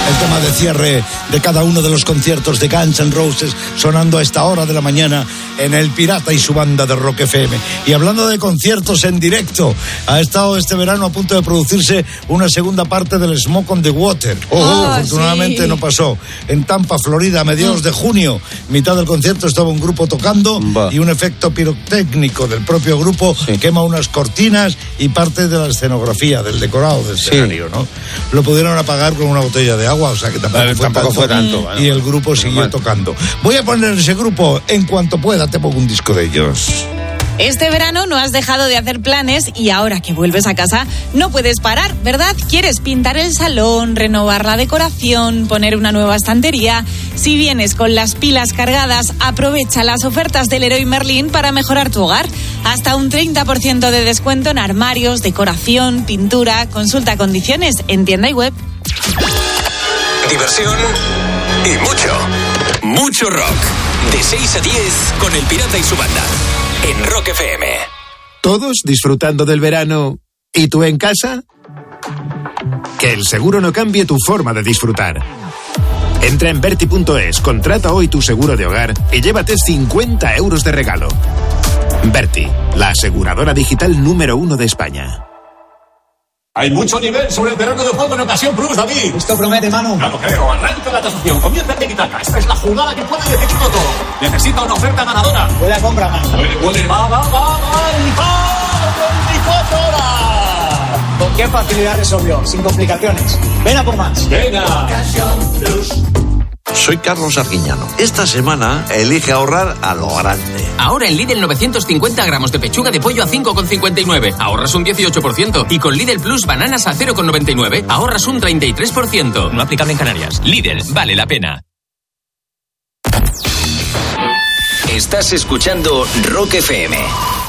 el tema de cierre de cada uno de los conciertos de Guns N' Roses sonando a esta hora de la mañana en El Pirata y su banda de Rock FM. Y hablando de conciertos en directo, ha estado este verano a punto de producirse una segunda parte del Smoke on the Water. Afortunadamente sí. No pasó. En Tampa, Florida, a mediados de junio, mitad del concierto estaba un grupo tocando y un efecto pirotécnico del propio grupo quema unas cortinas y parte de la escenografía, del decorado del escenario, ¿no? Lo pudieron apagar con una botella de agua, o sea que tampoco fue tanto. Bueno, y el grupo siguió tocando. Voy a poner ese grupo, en cuanto pueda te pongo un disco de ellos. Este verano no has dejado de hacer planes y ahora que vuelves a casa no puedes parar, ¿verdad? ¿Quieres pintar el salón, renovar la decoración, poner una nueva estantería? Si vienes con las pilas cargadas, aprovecha las ofertas del Leroy Merlin para mejorar tu hogar. Hasta un 30% de descuento en armarios, decoración, pintura. Consulta condiciones en tienda y web. Diversión y mucho rock. De 6 a 10 con El Pirata y su banda. En Rock FM. ¿Todos disfrutando del verano? ¿Y tú en casa? Que el seguro no cambie tu forma de disfrutar. Entra en Berti.es, contrata hoy tu seguro de hogar y llévate 50 euros de regalo. Berti, la aseguradora digital número 1 de España. Hay mucho nivel sobre el terreno de juego en Ocasión Plus, David. Esto promete, Manu. No lo creo. Arranca la tasación. Comienza el tiki-taka. Esta es la jugada que puede decidirlo todo. Necesita una oferta ganadora. Buena compra, Manu. Puede. Va. 24 horas. ¿Con qué facilidad resolvió? Sin complicaciones. Ven a por más. Venga. Ocasión Plus. Soy Carlos Arguiñano. Esta semana elige ahorrar a lo grande. Ahora en Lidl 950 gramos de pechuga de pollo a 5,59. Ahorras un 18%. Y con Lidl Plus bananas a 0,99. Ahorras un 33%. No aplicable en Canarias. Lidl, vale la pena. Estás escuchando Rock FM.